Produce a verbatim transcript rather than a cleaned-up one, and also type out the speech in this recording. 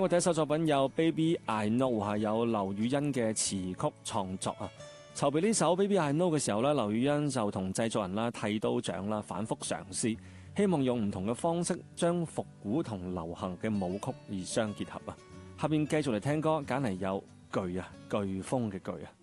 過第一首作品有 Baby I Know， 係有劉雨欣嘅詞曲創作啊。籌備呢首 Baby I Know 嘅時候咧，劉雨欣就同製作人啦、剃刀獎啦反覆嘗試，希望用唔同嘅方式將復古同流行嘅舞曲而相結合啊。下邊繼續嚟聽歌，揀嚟有巨啊颶風嘅巨啊。